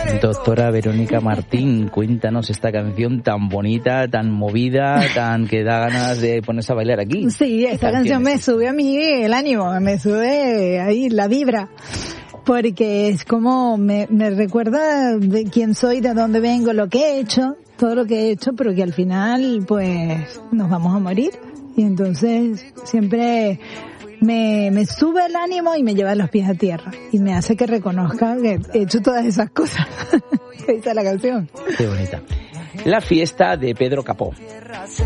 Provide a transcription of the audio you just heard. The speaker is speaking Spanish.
Doctora Verónica Martín, cuéntanos esta canción tan bonita, tan movida, tan que da ganas de ponerse a bailar aquí. Sí, esta canción me sube a mí el ánimo, me sube ahí la vibra, porque es como me recuerda de quién soy, de dónde vengo, lo que he hecho, todo lo que he hecho, pero que al final pues nos vamos a morir. Y entonces siempre me sube el ánimo y me lleva los pies a tierra y me hace que reconozca que he hecho todas esas cosas. Esa es la canción. Qué bonita. La fiesta de Pedro Capó.